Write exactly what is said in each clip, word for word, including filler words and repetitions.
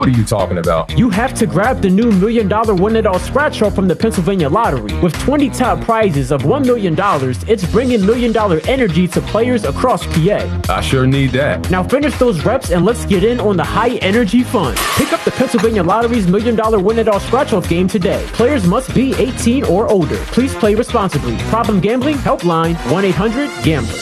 What are you talking about? You have to grab the new million dollar win it all scratch draw from the Pennsylvania Lottery. With twenty top prizes of one million dollars, it's bringing million dollar energy to players across P A. I sure need that. Now finish those reps and let's get in on the high energy fun. Pick up the Pennsylvania Lottery's million dollar win it all scratch off game today. Players must be eighteen or older. Please play responsibly. Problem gambling? Helpline one eight hundred gambler.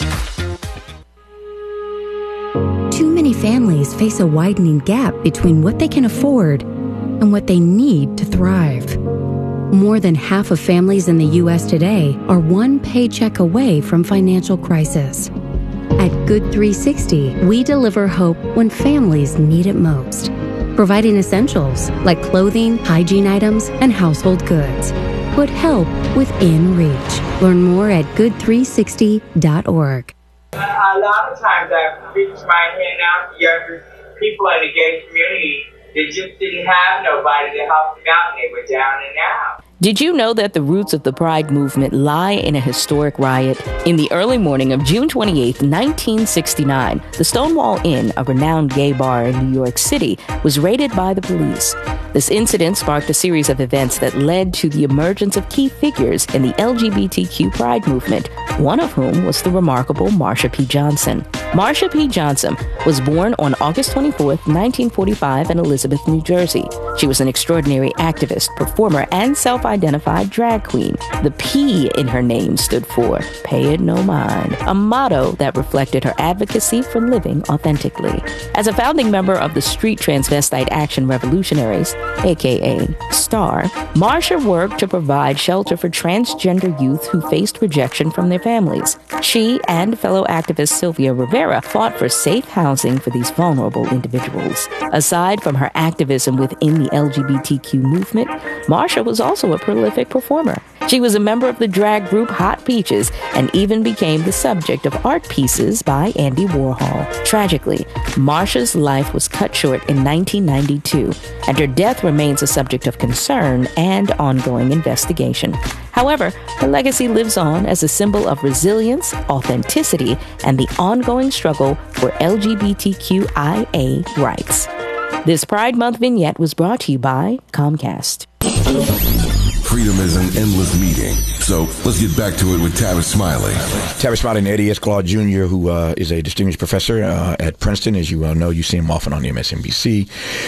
Too many families face a widening gap between what they can afford and what they need to thrive. More than half of families in the U S today are one paycheck away from financial crisis. At Good three sixty, we deliver hope when families need it most, providing essentials like clothing, hygiene items, and household goods. Put help within reach. Learn more at good three sixty dot org. A lot of times I've reached my hand out to younger people in the gay community that just didn't have nobody to help them out, and they were down and out. Did you know that the roots of the Pride movement lie in a historic riot? In the early morning of June twenty-eighth, nineteen sixty-nine, the Stonewall Inn, a renowned gay bar in New York City, was raided by the police. This incident sparked a series of events that led to the emergence of key figures in the L G B T Q Pride movement, one of whom was the remarkable Marsha P. Johnson. Marsha P. Johnson was born on August twenty-fourth, nineteen forty-five in Elizabeth, New Jersey. She was an extraordinary activist, performer, and self-identified drag queen. The P in her name stood for Pay It No Mind, a motto that reflected her advocacy for living authentically. As a founding member of the Street Transvestite Action Revolutionaries, aka STAR, Marsha worked to provide shelter for transgender youth who faced rejection from their families. She and fellow activist Sylvia Rivera fought for safe housing for these vulnerable individuals. Aside from her activism within the L G B T Q movement, Marsha was also a prolific performer. She was a member of the drag group Hot Peaches and even became the subject of art pieces by Andy Warhol. Tragically, Marsha's life was cut short in nineteen ninety-two, and her death remains a subject of concern and ongoing investigation. However, her legacy lives on as a symbol of resilience, authenticity, and the ongoing struggle for L G B T Q I A rights. This Pride Month vignette was brought to you by Comcast. Freedom is an endless meeting. So let's get back to it with Tavis Smiley. Tavis Smiley and Eddie S. Claude Junior, who uh, is a distinguished professor uh, at Princeton. As you well know, you see him often on the M S N B C.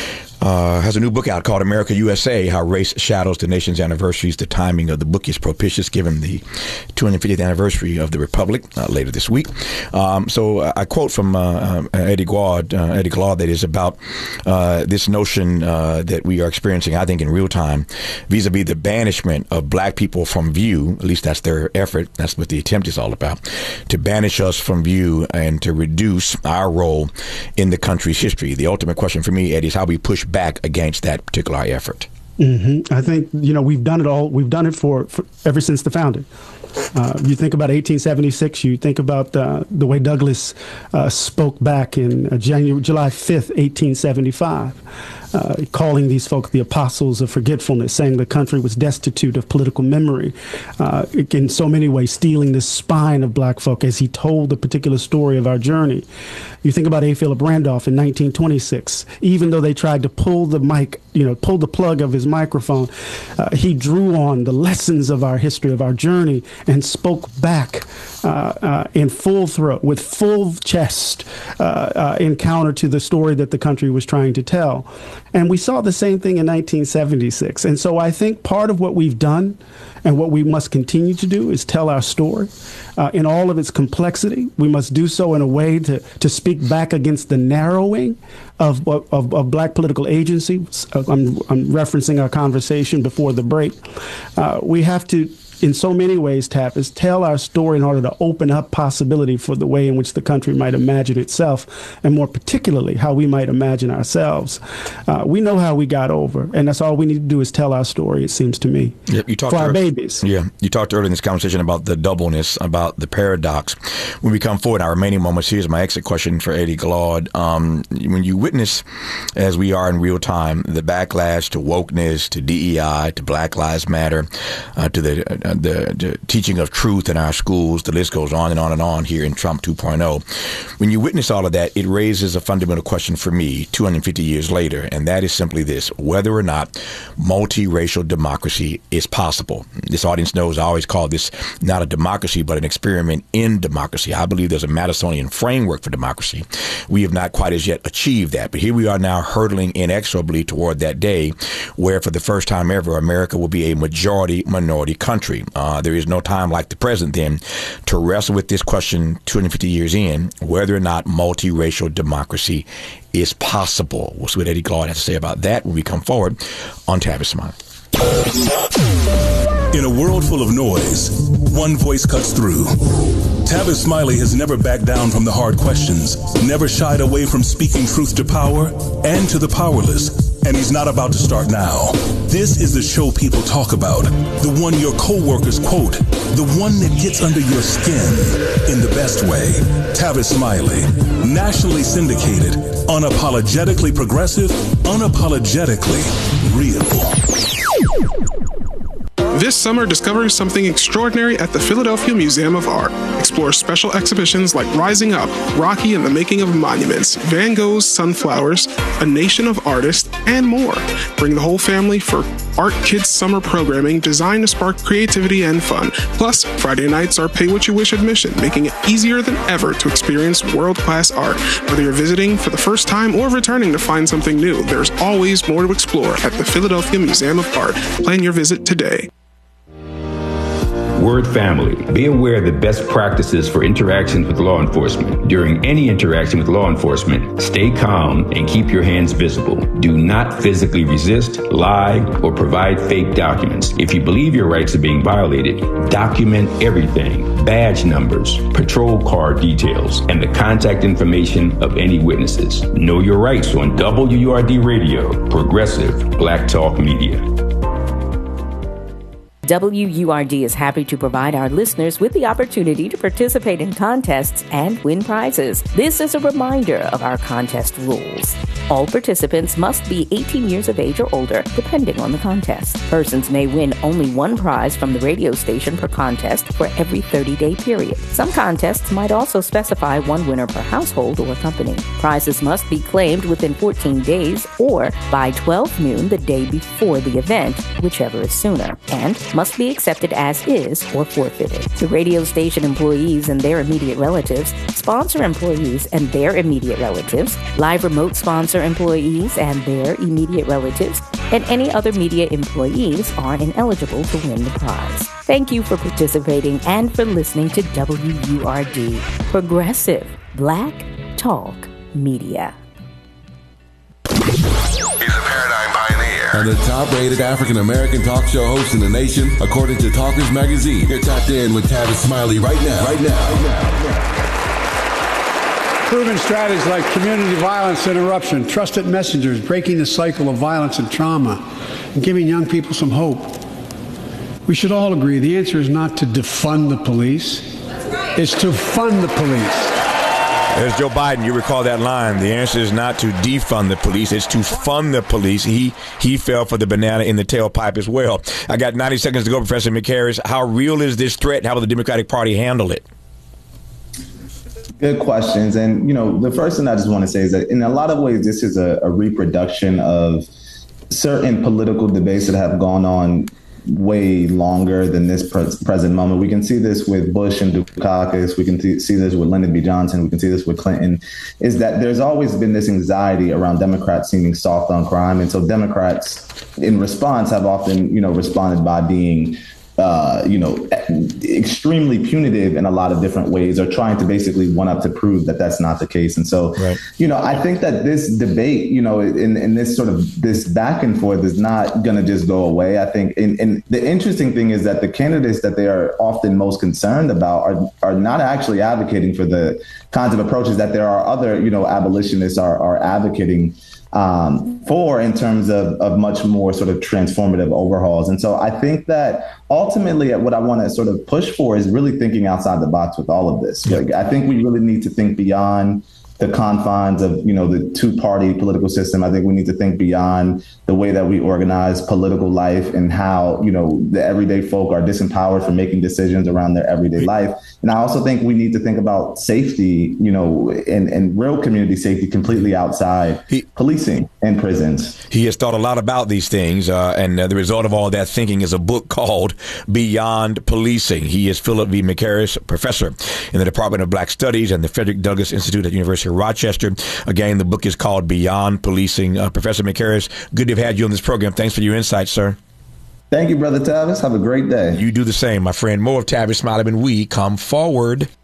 Uh, has a new book out called America U S A, How Race Shadows the Nation's Anniversaries. The timing of the book is propitious given the two hundred fiftieth anniversary of the Republic uh, later this week. Um, so uh, I quote from uh, uh, Eddie Glaude, uh, Eddie Glaude, that is about uh, this notion uh, that we are experiencing, I think, in real time, vis-a-vis the banishment of black people from view. At least that's their effort. That's what the attempt is all about, to banish us from view and to reduce our role in the country's history. The ultimate question for me, Eddie, is how we push back against that particular effort. Mm-hmm. I think, you know, we've done it all. We've done it for, for ever since the founding. Uh, you think about eighteen seventy-six, you think about uh, the way Douglass uh, spoke back in uh, January, July fifth, eighteen seventy-five. Uh, calling these folk the apostles of forgetfulness, saying the country was destitute of political memory, uh, in so many ways stealing the spine of black folk as he told the particular story of our journey. You think about A. Philip Randolph in nineteen twenty-six. Even though they tried to pull the mic, you know, pull the plug of his microphone, uh, he drew on the lessons of our history, of our journey, and spoke back uh, uh, in full throat, with full chest, uh, uh, in counter to the story that the country was trying to tell. And we saw the same thing in nineteen seventy-six. And so I think part of what we've done and what we must continue to do is tell our story uh, in all of its complexity. We must do so in a way to, to speak back against the narrowing of, of, of black political agency. I'm, I'm referencing our conversation before the break. Uh, we have to, in so many ways, Tap, is tell our story in order to open up possibility for the way in which the country might imagine itself, and more particularly, how we might imagine ourselves. Uh, we know how we got over, and that's all we need to do is tell our story, it seems to me, yeah, you talked for our early, babies. Yeah, you talked earlier in this conversation about the doubleness, about the paradox. When we come forward in our remaining moments, here's my exit question for Eddie Glaude. Um, when you witness, as we are in real time, the backlash to wokeness, to D E I, to Black Lives Matter, uh, to the uh, uh, the, the teaching of truth in our schools. The list goes on and on and on here in Trump two point oh. When you witness all of that, it raises a fundamental question for me two hundred fifty years later, and that is simply this: whether or not multiracial democracy is possible. This audience knows I always call this not a democracy, but an experiment in democracy. I believe there's a Madisonian framework for democracy. We have not quite as yet achieved that, but here we are now hurtling inexorably toward that day where for the first time ever, America will be a majority minority country. Uh, there is no time like the present then to wrestle with this question two hundred fifty years in, whether or not multiracial democracy is possible. We'll see what Eddie Glaude has to say about that when we come forward on Tavis Smiley. In a world full of noise, one voice cuts through. Tavis Smiley has never backed down from the hard questions, never shied away from speaking truth to power and to the powerless, and he's not about to start now. This is the show people talk about, the one your coworkers quote, the one that gets under your skin in the best way. Tavis Smiley, nationally syndicated, unapologetically progressive, unapologetically real. This summer, discover something extraordinary at the Philadelphia Museum of Art. Explore special exhibitions like Rising Up, Rocky and the Making of Monuments, Van Gogh's Sunflowers, A Nation of Artists, and more. Bring the whole family for Art Kids summer programming designed to spark creativity and fun. Plus, Friday nights are pay what you wish admission, making it easier than ever to experience world-class art. Whether you're visiting for the first time or returning to find something new, there's always more to explore at the Philadelphia Museum of Art. Plan your visit today. Word family. Be aware of the best practices for interactions with law enforcement. During any interaction with law enforcement, stay calm and keep your hands visible. Do not physically resist, lie, or provide fake documents. If you believe your rights are being violated, document everything: badge numbers, patrol car details, and the contact information of any witnesses. Know your rights on W U R D Radio, Progressive Black Talk Media. W U R D is happy to provide our listeners with the opportunity to participate in contests and win prizes. This is a reminder of our contest rules. All participants must be eighteen years of age or older, depending on the contest. Persons may win only one prize from the radio station per contest for every thirty-day period. Some contests might also specify one winner per household or company. Prizes must be claimed within fourteen days or by twelve noon the day before the event, whichever is sooner, and must be accepted as is or forfeited. The radio station employees and their immediate relatives, sponsor employees and their immediate relatives, live remote sponsor employees and their immediate relatives, and any other media employees are ineligible to win the prize. Thank you for participating and for listening to W U R D, Progressive Black Talk Media. And the top-rated African-American talk show host in the nation, according to Talkers Magazine. You're tapped in with Tavis Smiley right now. Right now. Right now. Proven strategies like community violence interruption, trusted messengers, breaking the cycle of violence and trauma, and giving young people some hope. We should all agree the answer is not to defund the police. It's to fund the police. There's Joe Biden. You recall that line. The answer is not to defund the police. It's to fund the police. He he fell for the banana in the tailpipe as well. I got ninety seconds to go, Professor McHarris. How real is this threat? How will the Democratic Party handle it? Good questions. And, you know, the first thing I just want to say is that in a lot of ways, this is a, a reproduction of certain political debates that have gone on way longer than this pre- present moment. We can see this with Bush and Dukakis. We can t- see this with Lyndon B. Johnson. We can see this with Clinton, is that there's always been this anxiety around Democrats seeming soft on crime. And so Democrats in response have often, you know, responded by being Uh, you know, extremely punitive in a lot of different ways, or trying to basically one up to prove that that's not the case. And so, right. you know, I think that this debate, you know, in, in this sort of this back and forth is not going to just go away. I think, and, and the interesting thing is that the candidates that they are often most concerned about are are not actually advocating for the kinds of approaches that there are other, you know, abolitionists are are advocating Um, for in terms of, of much more sort of transformative overhauls. And so I think that ultimately what I want to sort of push for is really thinking outside the box with all of this. Like, I think we really need to think beyond the confines of, you know, the two-party political system. I think we need to think beyond the way that we organize political life and how, you know, the everyday folk are disempowered from making decisions around their everyday life. And I also think we need to think about safety, you know, and, and real community safety completely outside he, policing and prisons. He has thought a lot about these things, uh, and uh, the result of all that thinking is a book called Beyond Policing. He is Philip V. McCarris, professor in the Department of Black Studies and the Frederick Douglass Institute at the University of Rochester. Again, the book is called Beyond Policing. Uh, Professor McCarris, good to have had you on this program. Thanks for your insights, sir. Thank you, Brother Tavis. Have a great day. You do the same, my friend. More of Tavis Smiley when we come forward.